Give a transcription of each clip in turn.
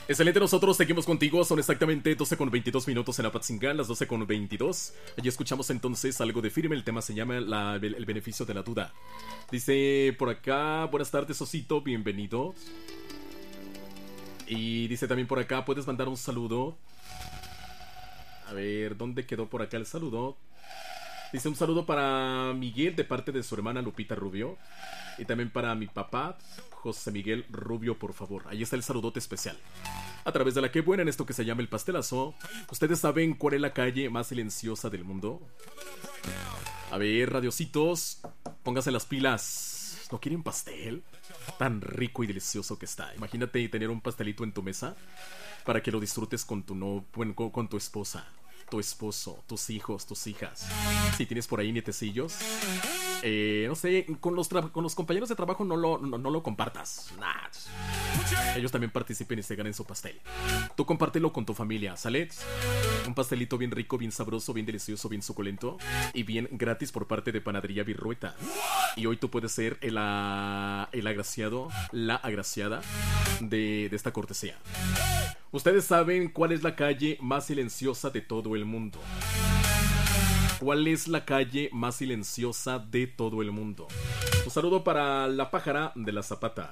Excelente, nosotros seguimos contigo. Son exactamente 12:22 minutos en Apatzingán, las 12:22. Allí escuchamos entonces algo de Firme. El tema se llama el beneficio de la duda. Dice por acá, buenas tardes, Osito, bienvenido. Y dice también por acá, puedes mandar un saludo. A ver, ¿dónde quedó por acá el saludo? Dice un saludo para Miguel de parte de su hermana Lupita Rubio. Y también para mi papá, José Miguel Rubio, por favor. Ahí está el saludote especial. A través de la que buena en esto que se llama el pastelazo. ¿Ustedes saben cuál es la calle más silenciosa del mundo? A ver, radiocitos, pónganse las pilas. ¿No quieren pastel? Tan rico y delicioso que está. Imagínate tener un pastelito en tu mesa para que lo disfrutes con con tu esposa, tu esposo, tus hijos, tus hijas. Si tienes por ahí nietecillos, no sé, con los compañeros de trabajo no lo compartas. Nah. Ellos también participen y se ganen su pastel. Tú compártelo con tu familia, ¿sale? Un pastelito bien rico, bien sabroso, bien delicioso, bien suculento y bien gratis por parte de Panadería Virrueta. Y hoy tú puedes ser el agraciado, la agraciada de esta cortesía. Ustedes saben cuál es la calle más silenciosa de todo el mundo. ¿Cuál es la calle más silenciosa de todo el mundo? Un saludo para la pájara de la Zapata.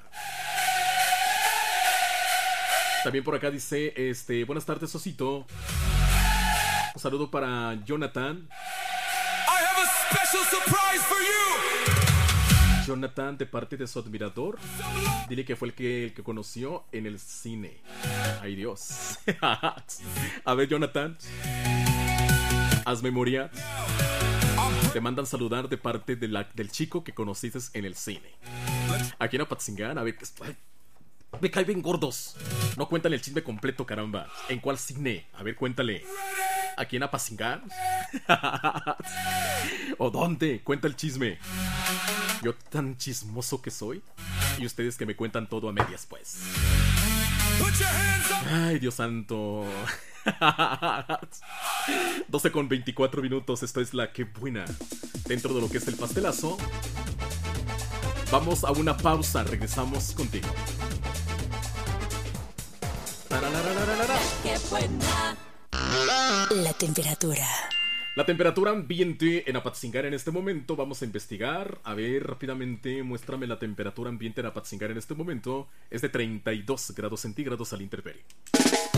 También por acá dice, buenas tardes, Osito. Un saludo para Jonathan. I have a special surprise for you. Jonathan, de parte de su admirador. Dile que fue el que conoció en el cine. Ay, Dios. A ver, Jonathan, haz memoria. Te mandan saludar de parte del chico que conociste en el cine. Aquí en Apatzingán, a ver, me caen bien gordos. No cuentan el chisme completo, caramba. ¿En cuál cine? A ver, cuéntale. ¿Aquí en Apatzingán? ¿O dónde? Cuenta el chisme. Yo tan chismoso que soy. Y ustedes que me cuentan todo a medias, pues. Ay, Dios santo. 12:24 minutos. Esto es la que buena. Dentro de lo que es el pastelazo. Vamos a una pausa. Regresamos contigo. ¡Qué buena! La temperatura. La temperatura ambiente en Apatzingán en este momento. Vamos a investigar. A ver, rápidamente, muéstrame la temperatura ambiente en Apatzingán en este momento. Es de 32 grados centígrados al intemperie.